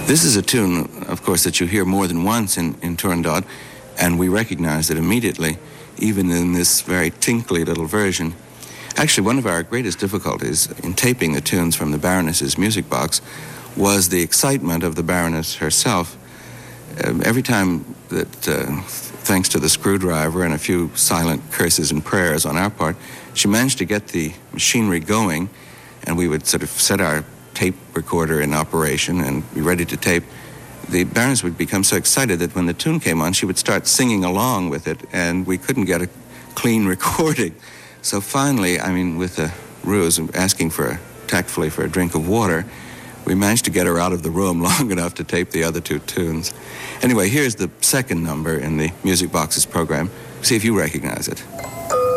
This is a tune, of course, that you hear more than once in Turandot, and we recognize it immediately, even in this very tinkly little version. Actually, one of our greatest difficulties in taping the tunes from the Baroness's music box was the excitement of the Baroness herself. Every time that, thanks to the screwdriver and a few silent curses and prayers on our part, she managed to get the machinery going, and we would sort of set our tape recorder in operation and be ready to tape. The Baroness would become so excited that when the tune came on, she would start singing along with it, and we couldn't get a clean recording. So finally, with a ruse of asking tactfully for a drink of water, we managed to get her out of the room long enough to tape the other two tunes. Anyway, here's the second number in the Music Boxes program. See if you recognize it.